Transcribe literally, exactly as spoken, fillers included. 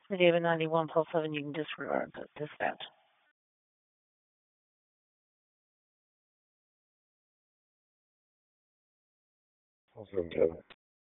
For David ninety-one plus seven, you can disregard the dispatch. Also, Kevin.